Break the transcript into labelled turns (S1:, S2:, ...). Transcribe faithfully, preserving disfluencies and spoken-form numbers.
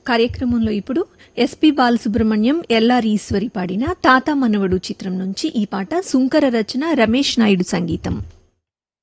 S1: కార్యక్రమంలో ఇప్పుడు SP Balasubrahmanyam, LR Eshwari పాడిన తాత మనవడు చిత్రం నుంచి ఈ పాట. సుంకర రచన, రమేష్ నాయుడు సంగీతం.